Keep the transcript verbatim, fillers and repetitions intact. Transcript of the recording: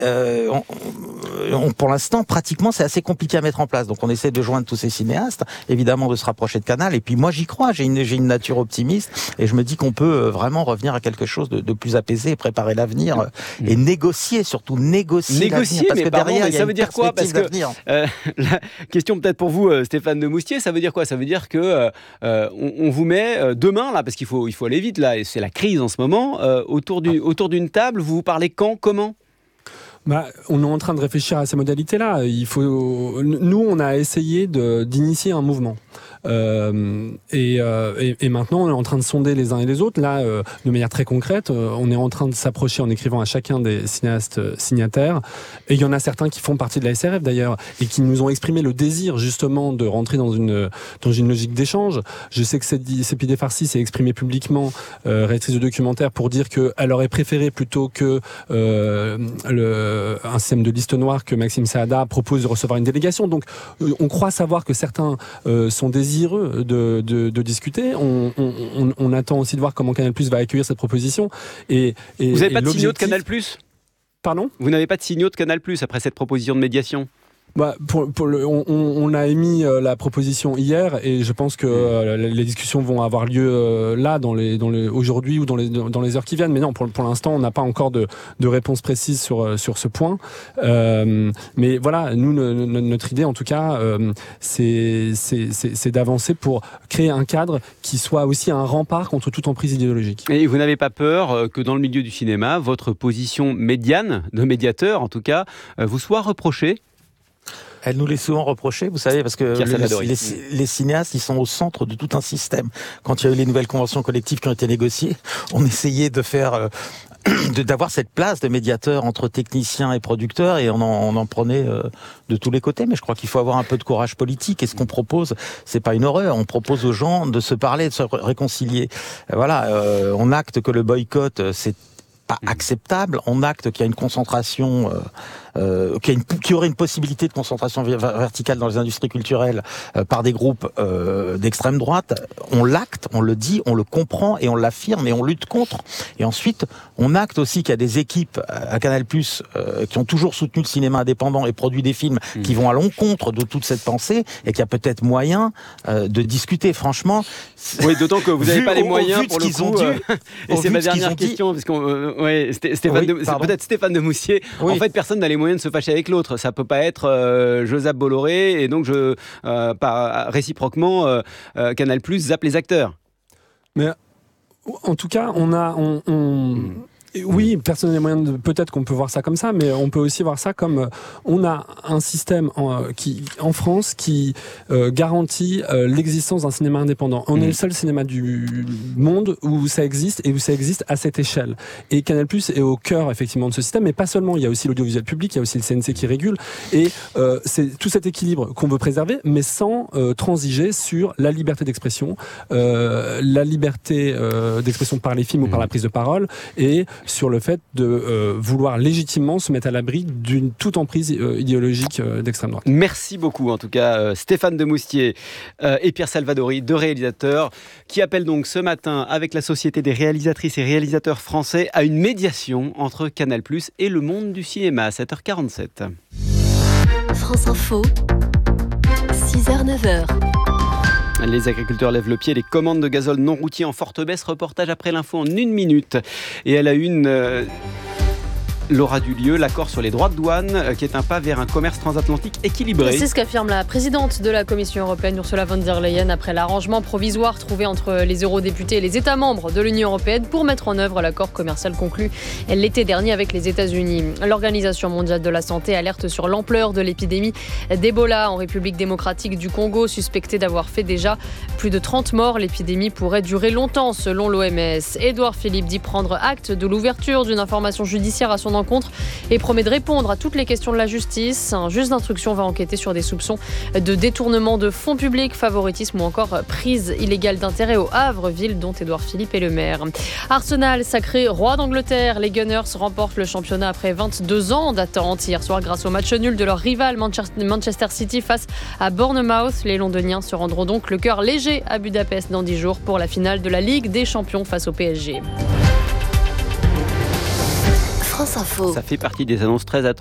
euh, on, on, pour l'instant, pratiquement, c'est assez compliqué à mettre en place. Donc, on essaie de joindre tous ces cinéastes, évidemment, de se rapprocher de Canal. Et puis, moi, j'y crois. J'ai une, j'ai une nature optimiste, et je me dis qu'on peut vraiment revenir à quelque chose de, de plus apaisé, et préparer l'avenir, mmh. et négocier, surtout négocier. Négocier, parce mais que pardon, derrière, mais ça veut dire quoi? Parce que euh, la question peut-être pour vous, euh, Stéphane de Moustier, ça veut dire quoi? Ça veut dire que euh, on, on vous met euh, demain là, parce qu'il faut, il faut aller vite là, et c'est la crise en ce moment, euh, autour du, autour d'une table. Vous vous parlez quand, comment? Bah, on est en train de réfléchir à ces modalités-là. Il faut, nous, on a essayé de, d'initier un mouvement. Euh, et, euh, et, et maintenant, on est en train de sonder les uns et les autres. Là, euh, de manière très concrète, euh, on est en train de s'approcher en écrivant à chacun des cinéastes euh, signataires. Et il y en a certains qui font partie de la S R F d'ailleurs, et qui nous ont exprimé le désir justement de rentrer dans une dans une logique d'échange. Je sais que Sépideh Farsi s'est exprimée publiquement, euh, réalisatrice de documentaire, pour dire qu'elle aurait préféré plutôt que euh, le, un système de liste noire que Maxime Saada propose de recevoir une délégation. Donc, euh, on croit savoir que certains euh, sont désireux De, de, de discuter. On, on, on attend aussi de voir comment Canal+ va accueillir cette proposition. Et, et, Vous n'avez pas et de signaux de Canal+? Pardon ? Vous n'avez pas de signaux de Canal+ après cette proposition de médiation? Bah, pour, pour le, on, on a émis euh, la proposition hier, et je pense que euh, les discussions vont avoir lieu euh, là, dans les, dans les, aujourd'hui ou dans les, dans les heures qui viennent. Mais non, pour, pour l'instant, on n'a pas encore de, de réponse précise sur, sur ce point. Euh, mais voilà, nous, no, no, notre idée, en tout cas, euh, c'est, c'est, c'est, c'est d'avancer pour créer un cadre qui soit aussi un rempart contre toute emprise idéologique. Et vous n'avez pas peur que dans le milieu du cinéma, votre position médiane, de médiateur en tout cas, vous soit reprochée? Elle nous l'est souvent reprochée, vous savez, parce que les, les, les cinéastes, ils sont au centre de tout un système. Quand il y a eu les nouvelles conventions collectives qui ont été négociées, on essayait de faire, euh, de, d'avoir cette place de médiateur entre techniciens et producteurs, et on en, on en prenait euh, de tous les côtés. Mais je crois qu'il faut avoir un peu de courage politique. Et ce qu'on propose, c'est pas une horreur. On propose aux gens de se parler, de se réconcilier. Voilà, euh, on acte que le boycott, c'est pas acceptable. On acte qu'il y a une concentration, euh, euh, qu'il y a une, qu'il y aurait une possibilité de concentration verticale dans les industries culturelles euh, par des groupes euh, d'extrême droite. On l'acte, on le dit, on le comprend et on l'affirme et on lutte contre. Et ensuite, on acte aussi qu'il y a des équipes à Canal+, euh, qui ont toujours soutenu le cinéma indépendant et produit des films mmh. qui vont à l'encontre de toute cette pensée, et qu'il y a peut-être moyen euh, de discuter. Franchement, oui, d'autant que vous n'avez pas les moyens pour le coup. Ont dû, euh, et c'est ma dernière question, dit... parce qu'on, euh, ouais, Stéphane, oui, de, c'est peut-être Stéphane de Moustier. Oui. En fait, personne n'a les moyens de se fâcher avec l'autre. Ça peut pas être euh, Joseph Bolloré et donc je, euh, par, réciproquement euh, euh, Canal+ zappe les acteurs. Mais en tout cas, on a, on, on... Mmh. Oui, personne n'a les moyens de... Peut-être qu'on peut voir ça comme ça, mais on peut aussi voir ça comme... Euh, on a un système en, qui, en France qui euh, garantit euh, l'existence d'un cinéma indépendant. On mmh. est le seul cinéma du monde où ça existe, et où ça existe à cette échelle. Et Canal+ est au cœur, effectivement, de ce système, mais pas seulement. Il y a aussi l'audiovisuel public, il y a aussi le C N C qui régule. Et euh, c'est tout cet équilibre qu'on veut préserver, mais sans euh, transiger sur la liberté d'expression, euh, la liberté euh, d'expression par les films mmh. ou par la prise de parole, et sur le fait de euh, vouloir légitimement se mettre à l'abri d'une toute emprise euh, idéologique euh, d'extrême droite. Merci beaucoup en tout cas euh, Stéphane de Moustier euh, et Pierre Salvadori, deux réalisateurs qui appellent donc ce matin avec la Société des réalisatrices et réalisateurs français à une médiation entre Canal+ et le monde du cinéma à sept heures quarante-sept. France Info, six heures neuf heures. Les agriculteurs lèvent le pied, les commandes de gazole non routier en forte baisse. Reportage après l'info en une minute. Et à la une, euh, Laura Dulieu, l'accord sur les droits de douane, euh, qui est un pas vers un commerce transatlantique équilibré. C'est ce qu'affirme la présidente de la Commission européenne, Ursula von der Leyen, après l'arrangement provisoire trouvé entre les eurodéputés et les États membres de l'Union européenne pour mettre en œuvre l'accord commercial conclu l'été dernier avec les États-Unis. L'Organisation mondiale de la santé alerte sur l'ampleur de l'épidémie d'Ebola en République démocratique du Congo, suspectée d'avoir fait déjà plus de trente morts. L'épidémie pourrait durer longtemps, selon l'O M S. Édouard Philippe dit prendre acte de l'ouverture d'une information judiciaire à son encontre et promet de répondre à toutes les questions de la justice. Un juge d'instruction va enquêter sur des soupçons de détournement de fonds publics, favoritisme ou encore prise illégale d'intérêt au Havre, ville dont Édouard Philippe est le maire. Arsenal, sacré roi d'Angleterre. Les Gunners remportent le championnat après vingt-deux ans d'attente hier soir grâce au match nul de leur rival Manchester City face à Bournemouth. Les Londoniens se rendront donc le cœur léger à Budapest dans dix jours pour la finale de la Ligue des Champions face au P S G. France Info. Ça fait partie des annonces très attendues.